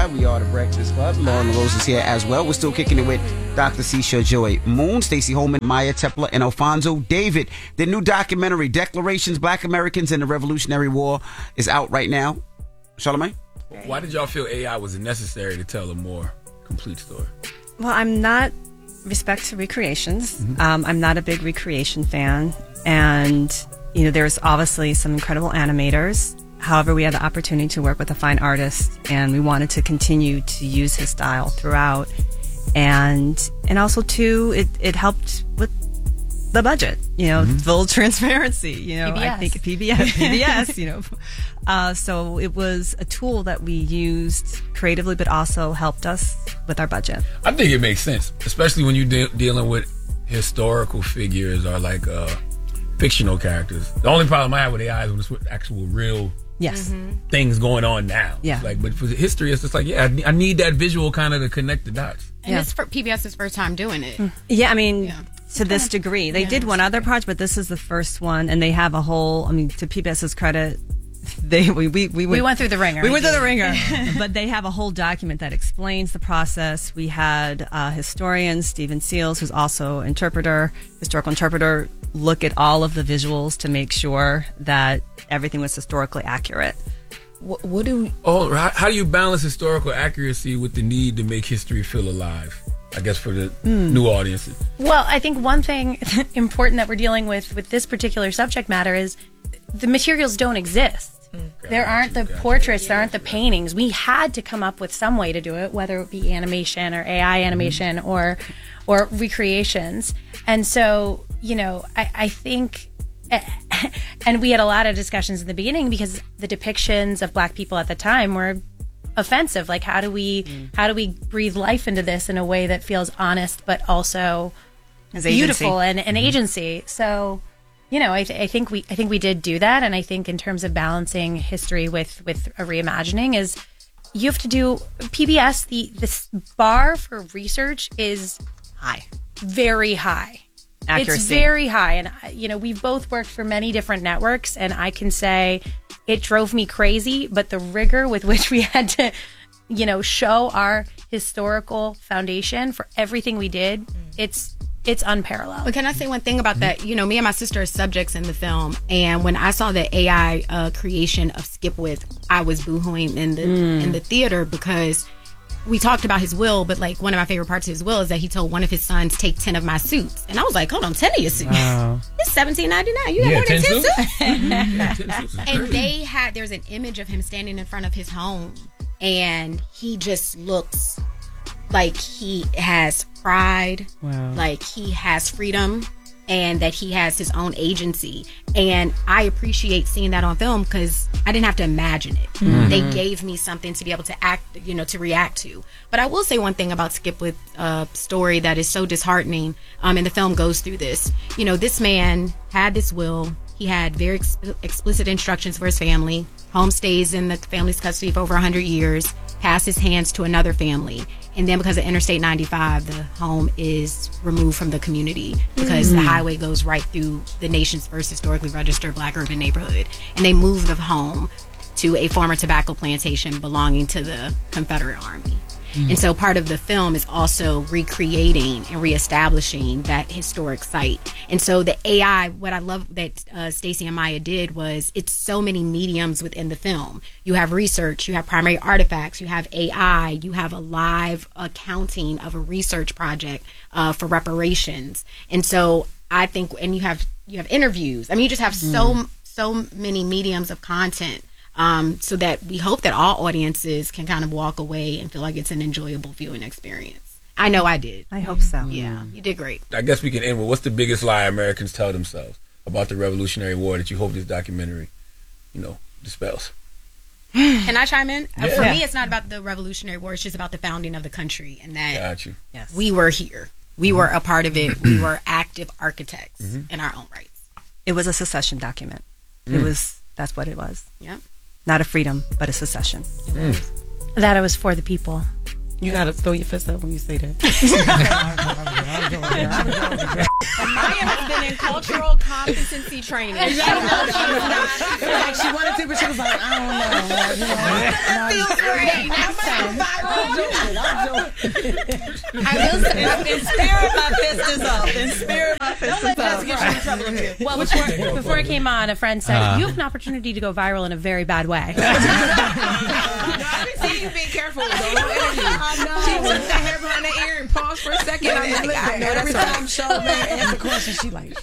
Side. We are the Breakfast Club. Lauren Rose is here as well. We're still kicking it with Dr. Seisha Joy Moon, Stacey Holman, Maya Tepler, and Alfonso David. The new documentary, Declarations, Black Americans in the Revolutionary War, is out right now. Charlamagne? Why did y'all feel AI was necessary to tell a more complete story? Well, I'm not, respect to recreations, I'm not a big recreation fan. And, you know, there's obviously some incredible animators. However, we had the opportunity to work with a fine artist, and we wanted to continue to use his style throughout. And also, too, it helped with the budget, you know, full transparency, you know, PBS. I think PBS, you know. So it was a tool that we used creatively, but also helped us with our budget. I think it makes sense, especially when you're dealing with historical figures or like fictional characters. The only problem I have with AI is when it's with actual real things going on now. Yeah. Like, but for history, it's just like, I need that visual kind of to connect the dots. And it's for PBS's first time doing it. Yeah, I mean, to this degree. They did one other project, but this is the first one, and they have a whole, I mean, to PBS's credit, we went through the ringer. We went through the ringer. But they have a whole document that explains the process. We had historian Stephen Seals, who's also historical interpreter, look at all of the visuals to make sure that everything was historically accurate. How do you balance historical accuracy with the need to make history feel alive? I guess for the new audiences. Well, I think one thing important that we're dealing with this particular subject matter is the materials don't exist. There aren't the portraits, there aren't the paintings. We had to come up with some way to do it, whether it be animation or AI animation or recreations. And so, you know, I think, and we had a lot of discussions in the beginning because the depictions of Black people at the time were offensive. Like, how do we breathe life into this in a way that feels honest but also beautiful and agency? So, you know, I think we did do that, and I think in terms of balancing history with a reimagining is you have to do PBS. The bar for research is High. Very high. Accuracy. It's very high, and you know, we've both worked for many different networks, and I can say it drove me crazy. But the rigor with which we had to, you know, show our historical foundation for everything we did, it's unparalleled. But can I say one thing about that? You know, me and my sister are subjects in the film, and when I saw the AI creation of Skipwith, I was boohooing in the theater because we talked about his will, but like one of my favorite parts of his will is that he told one of his sons, take 10 of my suits. And I was like, hold on, 10 of your suits? Wow. It's $17.99. You have more than 10 suits? And there's an image of him standing in front of his home, and he just looks like he has pride, like he has freedom, and that he has his own agency. And I appreciate seeing that on film because I didn't have to imagine it. They gave me something to be able to act, you know, to react to. But I will say one thing about Skipwith's story that is so disheartening, and the film goes through this. You know, this man had this will. He had very explicit instructions for his family. Home stays in the family's custody for over 100 years. Passes hands to another family. And then because of Interstate 95, the home is removed from the community because the highway goes right through the nation's first historically registered Black urban neighborhood. And they move the home to a former tobacco plantation belonging to the Confederate Army. And so part of the film is also recreating and reestablishing that historic site. And so the AI, what I love that Stacey and Maya did was it's so many mediums within the film. You have research, you have primary artifacts, you have AI, you have a live accounting of a research project for reparations. And so I think, and you have interviews. I mean, you just have so many mediums of content. So that we hope that all audiences can kind of walk away and feel like it's an enjoyable viewing experience. I know I did. I hope so. Yeah, you did great. I guess we can end with, what's the biggest lie Americans tell themselves about the Revolutionary War that you hope this documentary, you know, dispels? Can I chime in? Yeah. For me, it's not about the Revolutionary War. It's just about the founding of the country and that Got you. we were here. We were a part of it. We were active architects in our own rights. It was a secession document. That's what it was. Yep. Not a freedom, but a secession. That it was for the people. You gotta throw your fist up when you say that. Maya has been in cultural competency training. She wanted to, but she was like, I don't know. That feels great. Next time. In spirit, my fist is up. In spirit, my fist is up. Well, before I came on, a friend said, you have an opportunity to go viral in a very bad way. See you being careful with the whole interview. She took the hair behind the ear and paused for a second. I know. Every time Charlamagne asks a question, she like...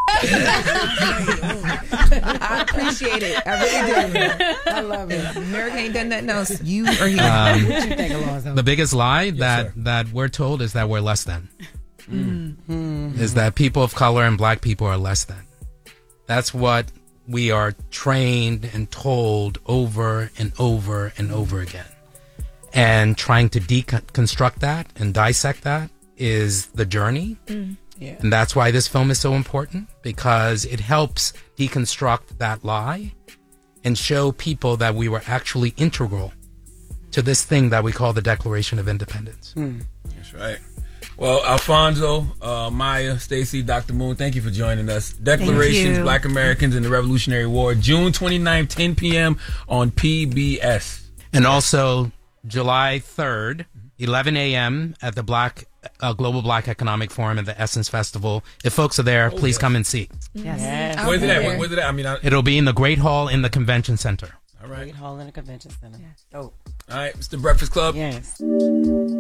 I appreciate it. I really do. I love it. America ain't done nothing else. You are here. What you think, Alonzo? The biggest lie that we're told is that we're less than. Is that people of color and black people are less than. That's what we are trained and told over and over and over again. And trying to deconstruct that and dissect that is the journey. Yeah. And that's why this film is so important, because it helps deconstruct that lie and show people that we were actually integral to this thing that we call the Declaration of Independence. That's right. Well, Alfonso, Maya, Stacey, Dr. Moon, thank you for joining us. Declarations, Black Americans in the Revolutionary War, June 29th, 10 p.m. on PBS. And also July 3rd, 11 a.m. at the Global Black Economic Forum at the Essence Festival. If folks are there, please come and see. Yes. Where's it at? Where's it at? It'll be in the Great Hall in the Convention Center. All right. Great Hall in the Convention Center. Dope. All right, Mr. Breakfast Club. Yes.